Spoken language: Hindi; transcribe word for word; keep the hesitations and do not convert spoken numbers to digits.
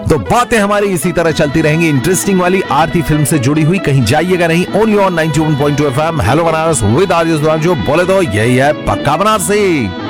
तो बातें हमारी इसी तरह चलती रहेंगी इंटरेस्टिंग वाली आरती फिल्म से जुड़ी हुई, कहीं जाइएगा नहीं। Only on ninety one point two FM hello Banaras with RJ जो बोले तो यही है पक्का बनारसी।